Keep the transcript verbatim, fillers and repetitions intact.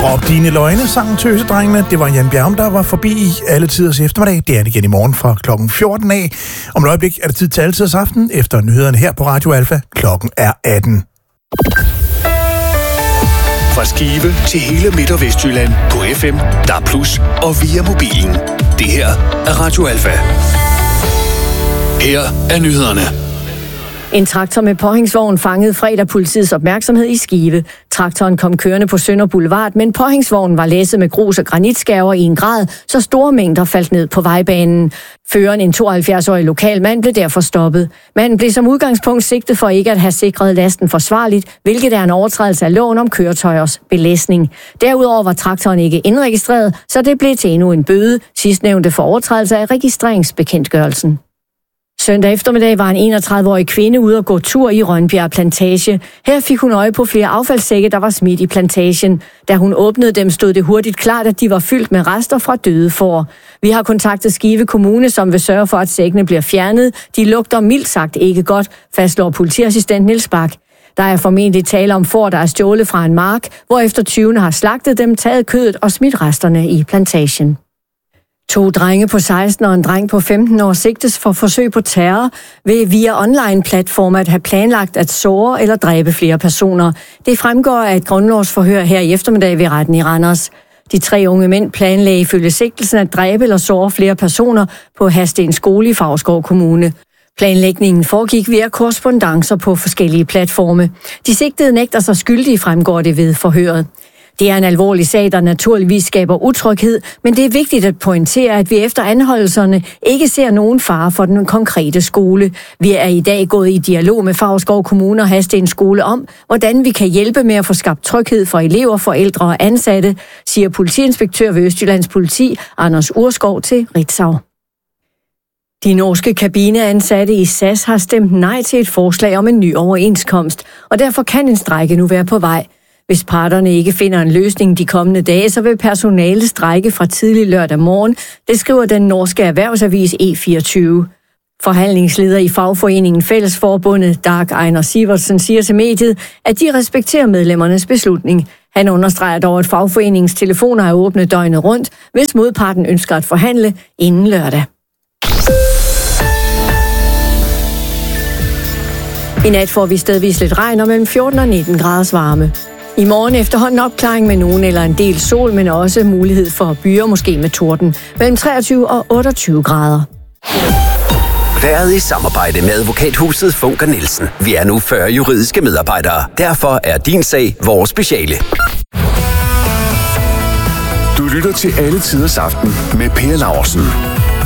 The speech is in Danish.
Drop dine løgne, sang Tøsedrengene. Det var Jan Bjerrum, der var forbi i alle tiders eftermiddag. Det er det igen i morgen fra klokken fjorten af. Om et øjeblik er det tid til altiders aften. Efter nyhederne her på Radio Alfa. Klokken er atten. Fra Skive til hele Midt- og Vestjylland på F M, D A B plus, og via mobilen. Det her er Radio Alfa. Her er nyhederne. En traktor med påhængsvogn fangede fredag politiets opmærksomhed i Skive. Traktoren kom kørende på Sønder Boulevard, men påhængsvognen var læsset med grus og granitskærver i en grad, så store mængder faldt ned på vejbanen. Føreren, en tooghalvfjerds-årig lokal mand, blev derfor stoppet. Manden blev som udgangspunkt sigtet for ikke at have sikret lasten forsvarligt, hvilket er en overtrædelse af loven om køretøjers belæsning. Derudover var traktoren ikke indregistreret, så det blev til endnu en bøde, sidstnævnte for overtrædelse af registreringsbekendtgørelsen. Søndag eftermiddag var en enogtredive-årig kvinde ude at gå tur i Rønbjerg Plantage. Her fik hun øje på flere affaldssække, der var smidt i plantagen. Da hun åbnede dem, stod det hurtigt klart, at de var fyldt med rester fra døde får. Vi har kontaktet Skive Kommune, som vil sørge for, at sækkene bliver fjernet. De lugter mildt sagt ikke godt, fastslår politiassistent Niels Bak. Der er formentlig tale om får, der er stjålet fra en mark, hvorefter tyvene har slagtet dem, taget kødet og smidt resterne i plantagen. To drenge på seksten og en dreng på femten år sigtes for forsøg på terror ved via online-platformer at have planlagt at såre eller dræbe flere personer. Det fremgår af et grundlovsforhør her i eftermiddag ved retten i Randers. De tre unge mænd planlagde ifølge sigtelsen at dræbe eller såre flere personer på Hadsten skole i Favrskov Kommune. Planlægningen foregik via korrespondancer på forskellige platforme. De sigtede nægter sig skyldige, fremgår det ved forhøret. Det er en alvorlig sag, der naturligvis skaber utryghed, men det er vigtigt at pointere, at vi efter anholdelserne ikke ser nogen fare for den konkrete skole. Vi er i dag gået i dialog med Favrskov Kommune og Hadsten skole om, hvordan vi kan hjælpe med at få skabt tryghed for elever, forældre og ansatte, siger politiinspektør ved Østjyllands Politi, Anders Urskov, til Ritzau. De norske kabineansatte i S A S har stemt nej til et forslag om en ny overenskomst, og derfor kan en strejke nu være på vej. Hvis parterne ikke finder en løsning de kommende dage, så vil personale strejke fra tidlig lørdag morgen, det skriver den norske erhvervsavis E fireogtyve. Forhandlingsleder i fagforeningen Fællesforbundet, Dag Einar Sivertsen, siger til mediet, at de respekterer medlemmernes beslutning. Han understreger dog, at fagforeningens telefoner er åbne døgnet rundt, hvis modparten ønsker at forhandle inden lørdag. I nat får vi stedvis lidt regn og mellem fjorten og nitten graders varme. I morgen efterhånden opklaring med nogen eller en del sol, men også mulighed for byer, måske med torden, mellem treogtyve og otteogtyve grader. Været i samarbejde med advokathuset Funker Nielsen. Vi er nu fyrre juridiske medarbejdere. Derfor er din sag vores speciale. Du lytter til Alle Tiders Aften med Per Laursen.